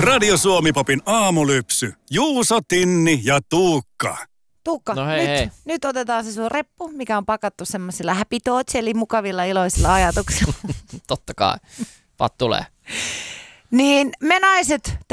Radio Suomi-popin aamulypsy. Juuso, Tinni ja Tuukka. Tuukka, No hei. nyt otetaan se sun reppu, mikä on pakattu semmoisilla happy thoughts, eli mukavilla iloisilla ajatuksilla. Totta kai. Vaat tulee. Niin me naiset